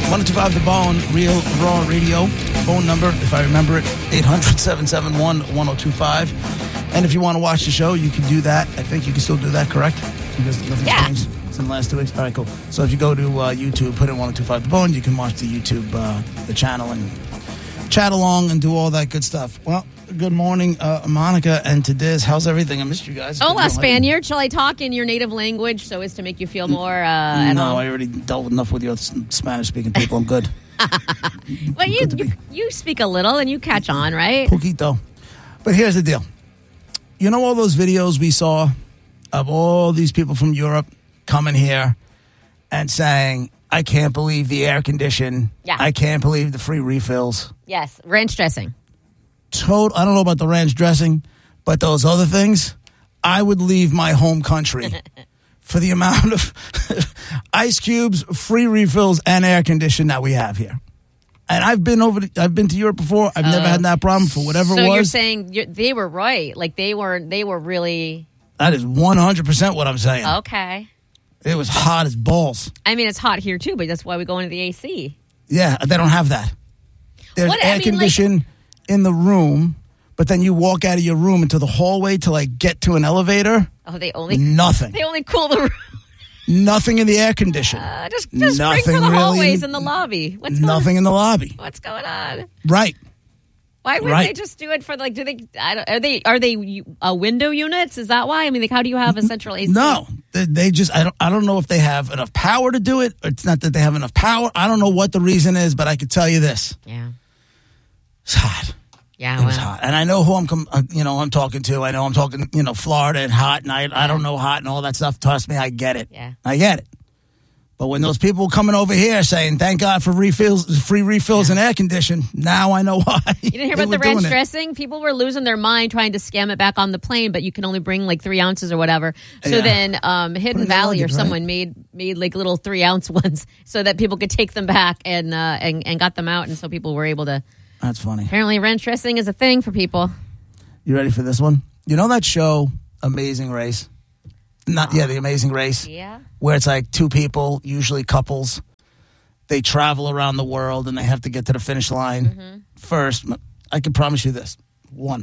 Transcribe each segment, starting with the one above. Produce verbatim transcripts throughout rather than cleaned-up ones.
one oh two five The Bone, Real Raw Radio. Phone number, if I remember it, eight hundred, seven seven one, one oh two five. And if you want to watch the show, you can do that. I think you can still do that, correct? Because nothing's yeah. changed in the last two weeks. All right, cool. So if you go to uh, YouTube, put in one oh two five The Bone, you can watch the YouTube, uh, the channel, and chat along and do all that good stuff. Well, good morning, uh, Monica and to Diz. How's everything? I missed you guys. Hola, Spaniard. Shall I talk in your native language so as to make you feel more uh, at No, home? I already dealt enough with your Spanish-speaking people. I'm good. Well, you, you you speak a little and you catch on, right? Poquito. But here's the deal. You know all those videos we saw of all these people from Europe coming here and saying, I can't believe the air condition. Yeah. I can't believe the free refills. Yes, ranch dressing. Total, I don't know about the ranch dressing, but those other things, I would leave my home country for the amount of ice cubes, free refills, and air condition that we have here. And I've been over. To, I've been to Europe before. I've uh, never had that problem for whatever so it was. So you're saying you're, they were right? Like they were. They were really. That is one hundred percent what I'm saying. Okay. It was hot as balls. I mean, it's hot here too, but that's why we go into the A C. Yeah, they don't have that. There's what, air I mean, condition like, in the room, but then you walk out of your room into the hallway to like get to an elevator. Oh, they only nothing. They only cool the room. Nothing in the air condition. Uh, just just nothing bring for the really, hallways in the lobby. What's going nothing on? in the lobby. What's going on? Right. Why wouldn't right. they just do it for like? Do they? I don't, are they? Are they uh, window units? Is that why? I mean, like, how do you have a central A C? No, they, they just. I don't. I don't know if they have enough power to do it. Or it's not that they have enough power. I don't know what the reason is, but I could tell you this. Yeah. It's hot. Yeah, it well. was hot, and I know who I'm, com- uh, you know, I'm talking to. I know I'm talking, you know, Florida and hot, and I, yeah. I don't know hot and all that stuff. Trust me, I get it. Yeah, I get it. But when those people coming over here saying, "Thank God for refills, free refills yeah. and air condition," now I know why. You didn't hear about the ranch dressing? People were losing their mind trying to scam it back on the plane, but you can only bring like three ounces or whatever. So yeah. then um, Hidden Valley luggage, or someone right? made made like little three ounce ones so that people could take them back and uh, and and got them out, and so people were able to. That's funny. Apparently, ranch dressing is a thing for people. You ready for this one? You know that show, Amazing Race? Not, yeah, The Amazing Race. Yeah. Where it's like two people, usually couples. They travel around the world and they have to get to the finish line mm-hmm. first. I can promise you this. One,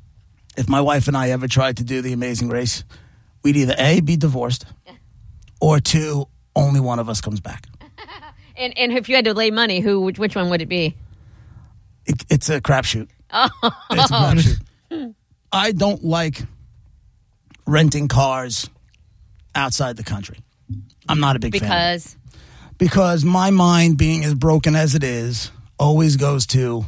if my wife and I ever tried to do The Amazing Race, we'd either A, be divorced, or two, only one of us comes back. and and if you had to lay money, who which, which one would it be? It, it's a crapshoot. Oh. It's a crapshoot. I don't like renting cars outside the country. I'm not a big because? fan. Because my mind, being as broken as it is, always goes to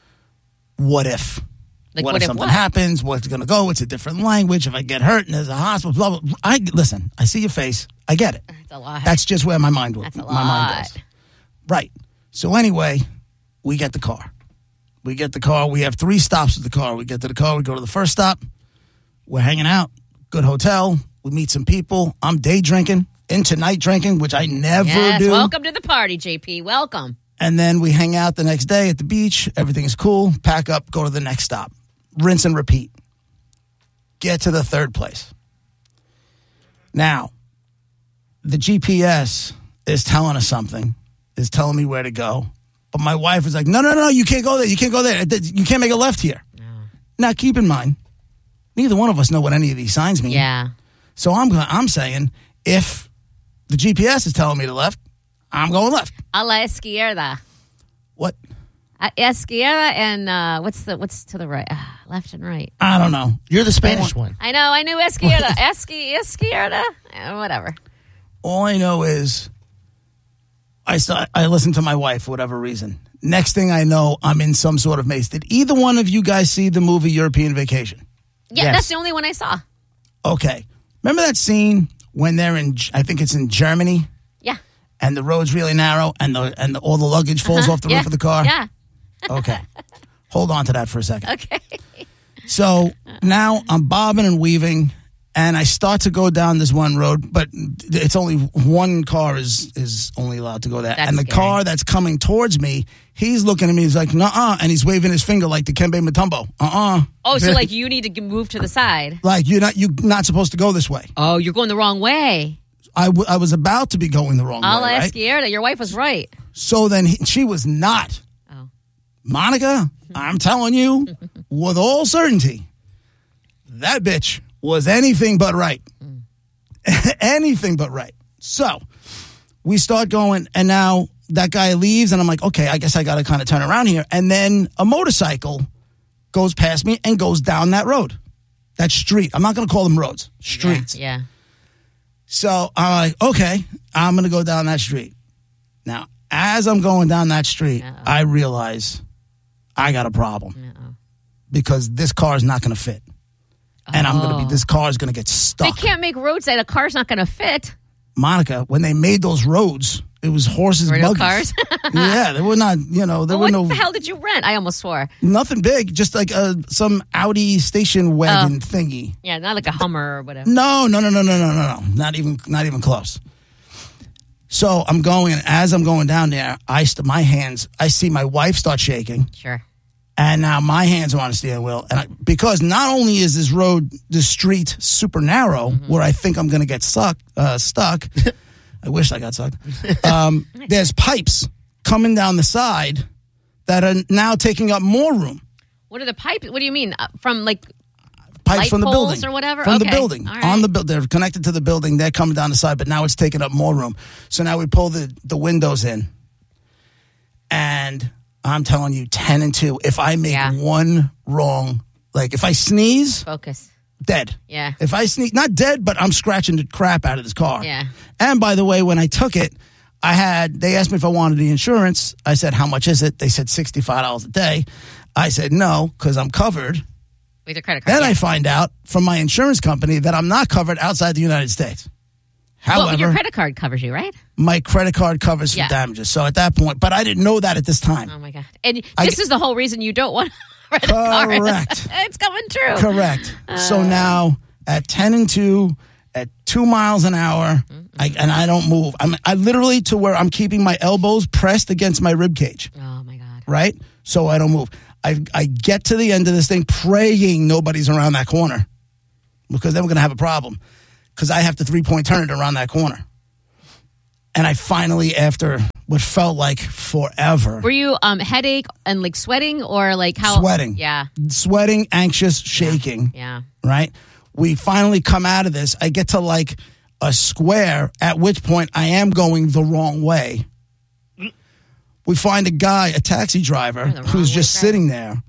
what if? Like what, what if, if something what? happens? What's going to go? It's a different language. If I get hurt and there's a hospital, blah, blah, blah. I, listen, I see your face. I get it. That's a lot. That's just where my mind, That's a my mind goes. Right. So anyway, we get the car. We get the car. We have three stops with the car. We get to the car. We go to the first stop. We're hanging out. Good hotel. We meet some people. I'm day drinking, into night drinking, which I never yes, do. Welcome to the party, J P. Welcome. And then we hang out the next day at the beach. Everything is cool. Pack up, go to the next stop. Rinse and repeat. Get to the third place. Now, the G P S is telling us something, is telling me where to go. But my wife is like, no, no, no, you can't go there. You can't go there. You can't make a left here. No. Now, keep in mind, neither one of us know what any of these signs mean. Yeah. So I'm I'm saying, if the G P S is telling me to left, I'm going left. A la izquierda. What? Uh, izquierda and uh, what's the what's to the right? Uh, left and right. I don't know. You're the Spanish one. I know. I knew izquierda. Esqui, izquierda. Uh, whatever. All I know is I st- I listen to my wife for whatever reason. Next thing I know, I'm in some sort of maze. Did either one of you guys see the movie European Vacation? Yeah, Yes. that's the only one I saw. Okay. Remember that scene when they're in, I think it's in Germany? Yeah. And the road's really narrow and the and the, all the luggage falls Uh-huh. off the yeah. roof of the car? Yeah. Okay. Hold on to that for a second. Okay. So now I'm bobbing and weaving, and I start to go down this one road, but it's only one car is is only allowed to go there. That's and the scary. car that's coming towards me, he's looking at me, he's like, nuh-uh, and he's waving his finger like the Kembe Mutombo. Uh-uh. Oh, so like you need to g- move to the side. Like you're not you're not supposed to go this way. Oh, you're going the wrong way. I, w- I was about to be going the wrong I'll way, ask right? you. Your wife was right. So then he, she was not. Oh. Monica, I'm telling you, with all certainty, that bitch was anything but right. Mm. Anything but right. So we start going, and now that guy leaves, and I'm like, okay, I guess I got to kind of turn around here. And then a motorcycle goes past me and goes down that road, that street. I'm not going to call them roads, streets. Yeah. yeah. So I'm like, okay, I'm going to go down that street. Now, as I'm going down that street, Uh-oh. I realize I got a problem. Uh-oh. Because this car is not going to fit. And oh. I'm going to be, this car is going to get stuck. They can't make roads that a car's not going to fit. Monica, when they made those roads, it was horses, there were buggies. no cars? Yeah, there were not, you know, there well, were no. What the hell did you rent? I almost swore. Nothing big, just like a, some Audi station wagon oh. thingy. Yeah, not like a Hummer or whatever. No, no, no, no, no, no, no, no. Not even, not even close. So I'm going, and as I'm going down there, I st- my hands, I see my wife start shaking. Sure. And now my hands are on the steering wheel. And I, because not only is this road, this street super narrow, mm-hmm. where I think I'm going to get suck, uh, stuck, I wish I got sucked, um, there's pipes coming down the side that are now taking up more room. What are the pipes? What do you mean? Uh, from like pipes light from the poles building or whatever? From okay. the building. Right. On the building. They're connected to the building. They're coming down the side, but now it's taking up more room. So now we pull the, the windows in. And I'm telling you, ten and two. If I make yeah. one wrong, like if I sneeze, focus, dead. Yeah. If I sneeze, not dead, but I'm scratching the crap out of this car. Yeah. And by the way, when I took it, I had, they asked me if I wanted the insurance. I said, how much is it? They said sixty-five dollars a day. I said, no, because I'm covered. With your credit card. Then yeah. I find out from my insurance company that I'm not covered outside the United States. However, well, but your credit card covers you, right? My credit card covers for yeah. damages. So at that point, but I didn't know that at this time. Oh, my God. And I, this is the whole reason you don't want to rent a car. Correct. It's coming true. Correct. Uh, so now at ten and two, at two miles an hour, mm-hmm. I, and I don't move. I'm I literally to where I'm keeping my elbows pressed against my rib cage. Oh, my God. Right? So I don't move. I, I get to the end of this thing praying nobody's around that corner because then we're going to have a problem because I have to three-point turn it around that corner. And I finally, after what felt like forever. Were you um, headache and like sweating or like how? Sweating. Yeah. Sweating, anxious, shaking. Yeah. yeah. Right? We finally come out of this. I get to like a square, at which point I am going the wrong way. We find a guy, a taxi driver, who's just driver. sitting there.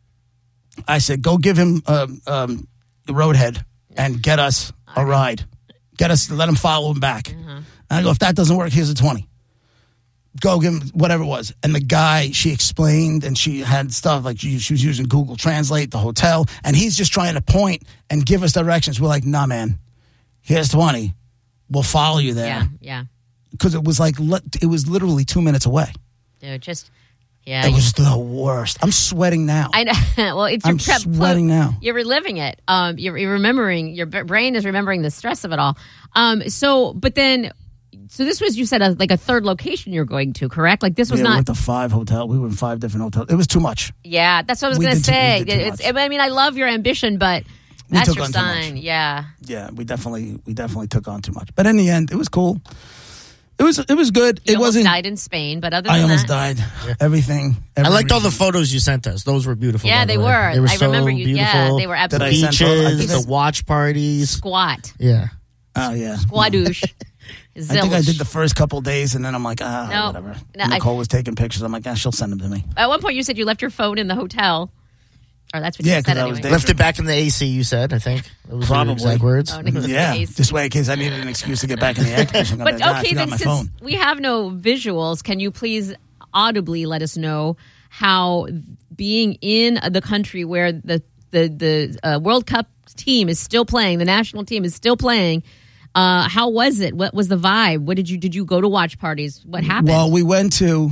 I said, go give him um, um, the roadhead and get us a ride. Get us, let him follow him back. Uh-huh. And I go, if that doesn't work, here's a twenty. Go give him whatever it was. And the guy, she explained, and she had stuff like she, she was using Google Translate, the hotel, and he's just trying to point and give us directions. We're like, nah, man, here's twenty. We'll follow you there. Yeah, yeah. Because it was like, it was literally two minutes away. Dude, just, yeah. It was the worst. I'm sweating now. I know. Well, it's your I'm prep. sweating now. You're reliving it. Um, you're, you're remembering, your brain is remembering the stress of it all. Um, so, but then, so this was, you said, a, like a third location you're going to, correct? Like this was yeah, not. We went to five hotel. We were in five different hotels. It was too much. Yeah, that's what I was going to say. Too, it's, I mean, I love your ambition, but we that's your sign. Yeah. Yeah, we definitely, we definitely took on too much. But in the end, it was cool. It was it was good. You it almost wasn't. Died in Spain, but other than I almost that, died. Yeah. Everything. I liked all the photos you sent us. Those were beautiful. Yeah, they the were. They were I so remember you. beautiful. Yeah, they were absolutely. The beaches, the watch parties, squat. Yeah. Oh yeah. Squadouche. I think I did the first couple of days, and then I'm like, ah, no, whatever. No, Nicole I, was taking pictures. I'm like, ah, she'll send them to me. At one point, you said you left your phone in the hotel. Or that's what yeah, you said I anyway. was left it back in the A C, you said, I think. It was probably exact words. Oh, yeah, just way in case I needed an excuse to get back in the air conditioning. But like, okay, ah, then my since phone. we have no visuals, can you please audibly let us know how being in the country where the the the uh, World Cup team is still playing, the national team is still playing, uh, how was it? What was the vibe? What did you did you go to watch parties? What happened? Well, we went to.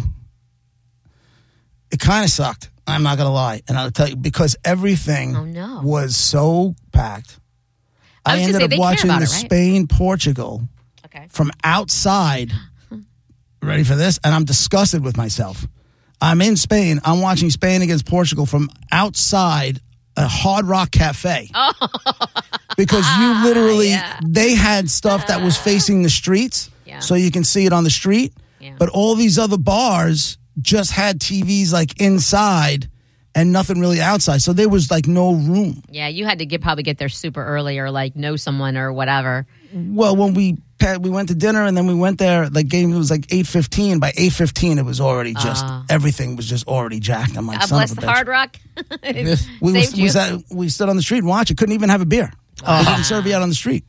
It kind of sucked. I'm not going to lie. And I'll tell you, because everything oh, no. was so packed. I, I ended say, up watching the it, right? Spain-Portugal okay. from outside. Ready for this? And I'm disgusted with myself. I'm in Spain. I'm watching Spain against Portugal from outside a Hard Rock Cafe. Oh. Because you literally, yeah. they had stuff that was facing the streets, yeah. so you can see it on the street. Yeah. But all these other bars just had T Vs like inside and nothing really outside. So there was like no room. Yeah, you had to get probably get there super early or like know someone or whatever. Well, when we we went to dinner and then we went there, the game was like eight fifteen. By eight fifteen, it was already just, uh, everything was just already jacked. I'm like, God son bless of a the bitch. Hard Rock. we, was, we, sat, we stood on the street and watched it. Couldn't even have a beer. Uh, they didn't serve you out on the street.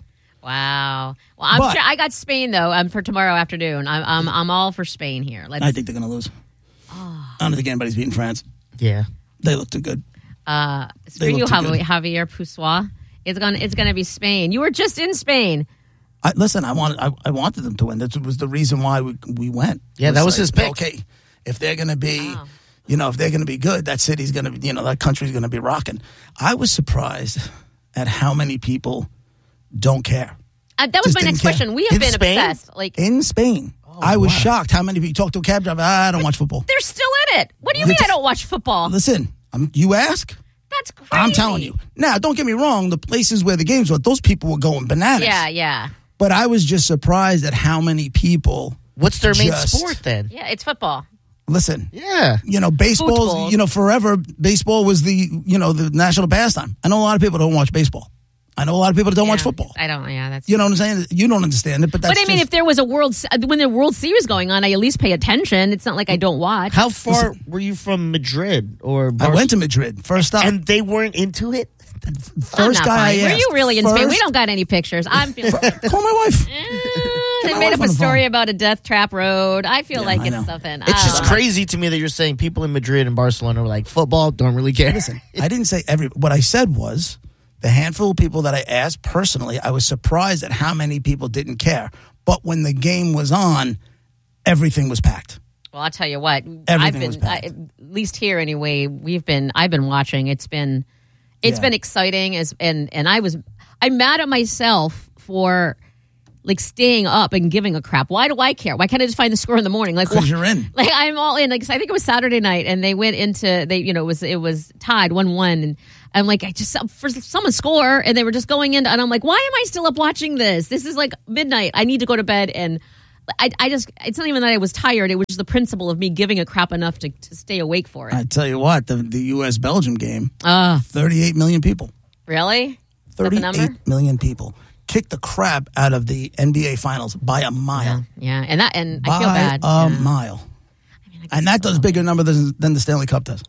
Wow. Well, I'm But- sure I got Spain though. Um, for tomorrow afternoon. I'm I'm, I'm all for Spain here. Let's, I think they're going to lose. Oh. I don't think anybody's beating France. Yeah. They look too good. Uh, for They you, look too Javier, good. Javier Poussois, it's gonna it's gonna be Spain. You were just in Spain. I, listen, I wanted I, I wanted them to win. That was the reason why we we went. Yeah, It that was like, his pick. Okay, if they're going to be, Wow. you know, if they're going to be good, that city's going to be, you know, that country's going to be rocking. I was surprised at how many people don't care. Uh, that was Just my next didn't care. question. We have In been Spain? obsessed. Like In Spain, I was shocked how many people. You talk to a cab driver, ah, I don't watch football. they're still in it. What do you mean I don't watch football? Listen, I'm, you ask, That's crazy. I'm telling you. Now, don't get me wrong. The places where the games were, those people were going bananas. Yeah, yeah, But I was just surprised at how many people. What's their main Just- sport then? yeah. It's football. Listen, Yeah. you know, baseball, Football. you know, forever, baseball was the, you know, the national pastime. I know a lot of people don't watch baseball. I know a lot of people that don't Yeah. watch football. I don't. Yeah, that's. You know what I'm saying? You don't understand it, but that's But I mean, just, if there was a world Se- when the World Series going on, I at least pay attention. It's not like I don't watch. How far were you from Madrid or I Bar- went to Madrid, first stop. and they weren't into it? I'm first not guy I buying. Were asked. you really in Spain? We First- don't got any pictures. I'm feeling. Call my wife. Eh, Get they my made wife up on a the story phone. about a death trap road. I feel Yeah, like I it's know. something. It's I just don't know. crazy to me that you're saying people in Madrid and Barcelona were like, football, don't really care. Listen, I didn't say every. What I said was the handful of people that I asked personally, I was surprised at how many people didn't care. But when the game was on, everything was packed. Well, I'll tell you what. I've Everything was been I, packed. at least here anyway. We've been. I've been watching. It's been. It's Yeah. been exciting as and and I was. I'm mad at myself for like staying up and giving a crap. Why do I care? Why can't I just find the score in the morning? Like, Because why- you're in. Like I'm all in. Like 'cause I think it was Saturday night, and they went into they. You know, it was it was tied one one, and I'm like, I just for someone score, and they were just going in, and I'm like, why am I still up watching this? This is like midnight. I need to go to bed, and I, I just it's not even that I was tired. It was just the principle of me giving a crap enough to, to stay awake for it. I tell you what, the, the U S Belgium game, Uh, thirty-eight million people. really? Is that the number? thirty-eight million people kicked the crap out of the N B A Finals by a mile. Yeah, and that and By I feel bad. a Yeah. mile. I guess And that so. does bigger number than, than the Stanley Cup does.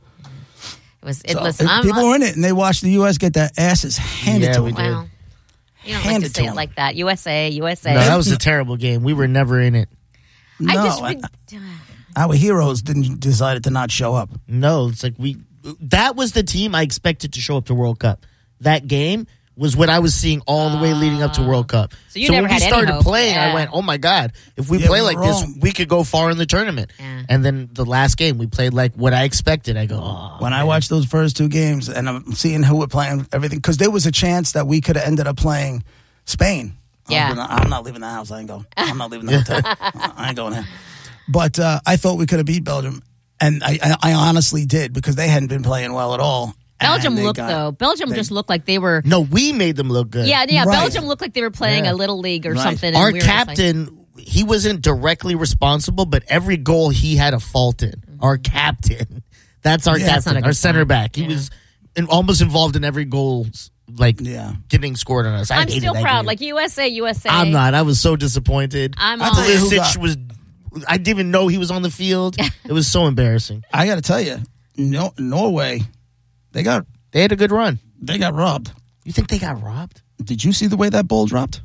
It was. It, So listen, if I'm. people were in it and they watched the U S get their asses handed Yeah, to we them. did. Well, you don't Hand like it to say to it 'em. like that. U S A, U S A. No, that was a terrible game. We were never in it. I No, just. I- Would, our heroes didn't decided to not show up. No, it's like we. That was the team I expected to show up to World Cup. That game was what I was seeing all the way leading up to World Cup. So you never when had we any started hope. playing, I Yeah. went, "Oh my god! If we Yeah, play we like were this, wrong. we could go far in the tournament." Yeah. And then the last game, we played like what I expected. I go, "Oh." When I watched those first two games and I'm seeing who we're playing, everything, because there was a chance that we could have ended up playing Spain. Yeah. I'm, gonna, I'm not leaving the house. I ain't going. I'm not leaving the hotel. I ain't going there. But uh, I thought we could have beat Belgium, and I, I, I honestly did because they hadn't been playing well at all. Belgium And they looked got- though. Belgium they- just looked like they were. No, we made them look good. Yeah, yeah. Right. Belgium looked like they were playing Yeah. a little league or Right. something. and Our we were just like- captain, he wasn't directly responsible, but every goal he had a fault in. Our captain, that's our Yeah. That's not captain, a our good center sign. back. He Yeah. was in, almost involved in every goal, like Yeah. getting scored on us. I I'm hated still that proud. game. Like U S A, U S A. I'm not. I was so disappointed. I'm I on. tell you who Pulisic got- was. I didn't even know he was on the field. It was so embarrassing. I got to tell you, no, Norway, they got They had a good run. they got robbed. You think they got robbed? Did you see the way that ball dropped?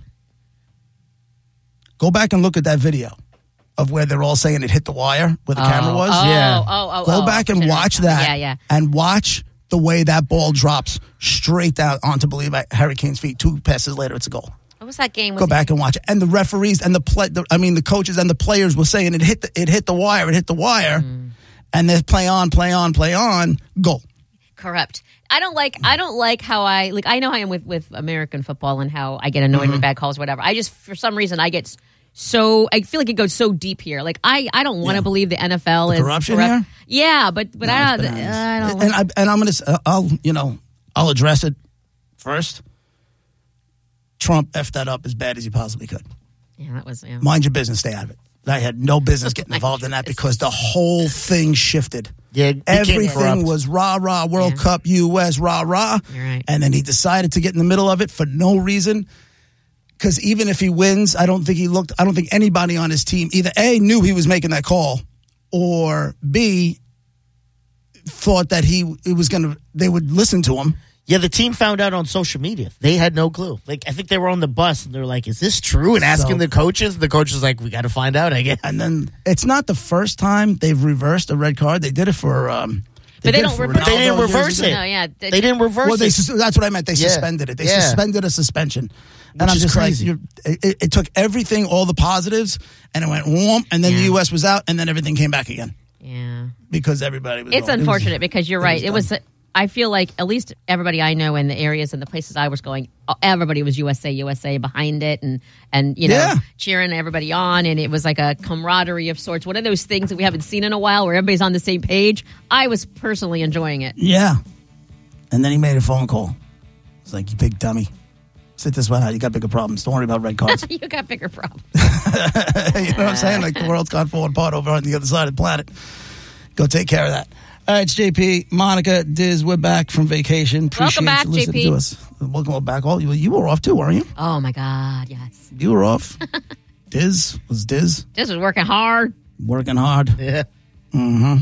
Go back and look at that video of where they're all saying it hit the wire, where the camera was. Oh, Yeah. oh, oh, Go oh, back oh, and shit. watch that. Yeah, yeah. And watch the way that ball drops straight down onto, believe it, Harry Kane's feet. Two passes later, it's a goal. What was that game? Was Go it- back and watch it. And the referees and the play, the, I mean, the coaches and the players were saying it hit the, it hit the wire, it hit the wire. Mm. And they play on, play on, play on, goal. Corrupt. I don't like. I don't like how I like. I know how I am with with American football and how I get annoyed Mm-hmm. with bad calls, whatever. I just for some reason I get so. I feel like it goes so deep here. Like I, I don't want to Yeah. believe the N F L is corruption corrupt. here? Yeah, but but No, I, it's don't- bananas. I don't. And I and I'm gonna, s- I'll you know, I'll address it first. Trump effed that up as bad as he possibly could. Yeah, that was, yeah. Mind your business, stay out of it. I had no business getting involved in that because the whole thing shifted. Yeah, everything was rah, rah, World yeah. Cup, U S, rah, rah. You're right. And then he decided to get in the middle of it for no reason. Because even if he wins, I don't think he looked, I don't think anybody on his team either A, knew he was making that call, or B, thought that he it was going to, they would listen to him. Yeah, the team found out on social media. They had no clue. Like, I think they were on the bus and they're like, is this true? And asking so, the coaches. The coach was like, we got to find out, I guess. And then it's not the first time they've reversed a red card. They did it for. Um, they but they don't. Re- but they didn't reverse it. No, yeah, they, they didn't reverse well, they, it. That's what I meant. They yeah. suspended it. They yeah. suspended a suspension. Which and I'm just crazy. like, you're, it, it took everything, all the positives, and it went whoomp, and then yeah. the U S was out, and then everything came back again. Yeah, because everybody was. It's going. unfortunate it was, because you're right. It was. It was I feel like at least everybody I know in the areas and the places I was going, everybody was U S A, U S A behind it, and and you know yeah. cheering everybody on, and it was like a camaraderie of sorts. One of those things that we haven't seen in a while, where everybody's on the same page. I was personally enjoying it. Yeah, and then he made a phone call. It's like, you big dummy, sit this one out. You got bigger problems. Don't worry about red cards. You got bigger problems. You know what I'm saying? Like, the world's gone falling apart over on the other side of the planet. Go take care of that. All right, it's J P, Monica, Diz, we're back from vacation. Appreciate Welcome back, you listening J P. to us. Welcome back. All you, you were off too, weren't you? Oh my God, yes. You were off. Diz was Diz. Diz was working hard. Working hard. Yeah. Mm-hmm.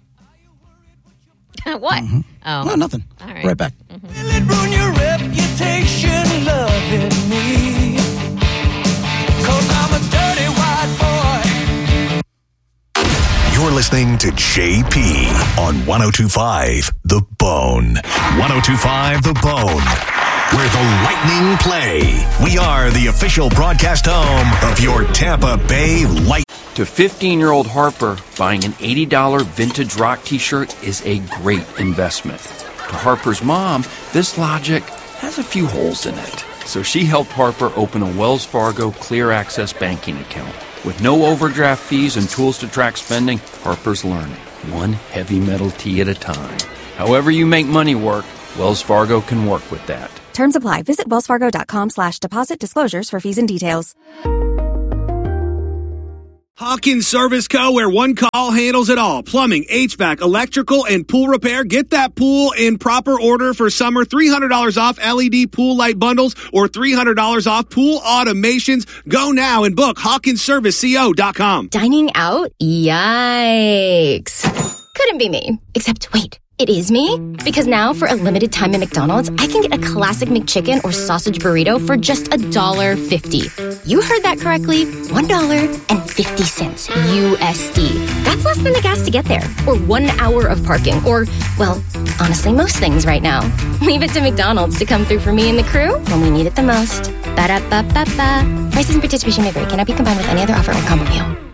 What? Mm-hmm. Oh, no, nothing. All right. Right back. Mm-hmm. Will it ruin your reputation loving me? 'Cause I'm a dirty white boy. You're listening to J P on ten twenty-five The Bone. ten twenty-five The Bone, where the Lightning play. We are the official broadcast home of your Tampa Bay Light. To fifteen-year-old Harper, buying an eighty dollars vintage rock t-shirt is a great investment. To Harper's mom, this logic has a few holes in it. So she helped Harper open a Wells Fargo Clear Access banking account. With no overdraft fees and tools to track spending, Harper's learning, one heavy metal tee at a time. However you make money work, Wells Fargo can work with that. Terms apply. Visit wellsfargo.com slash deposit disclosures for fees and details. Hawkins Service Co., where one call handles it all. Plumbing, H V A C, electrical, and pool repair. Get that pool in proper order for summer. three hundred dollars off L E D pool light bundles or three hundred dollars off pool automations. Go now and book hawkins service co dot com. Dining out? Yikes. Couldn't be me. Except, wait. It is me? Because now, for a limited time at McDonald's, I can get a classic McChicken or sausage burrito for just one dollar fifty. You heard that correctly. one dollar and fifty cents U S D. That's less than the gas to get there. Or one hour of parking. Or, well, honestly, most things right now. Leave it to McDonald's to come through for me and the crew when we need it the most. Ba-da-ba-ba-ba. Prices and participation may vary. Cannot be combined with any other offer or combo meal.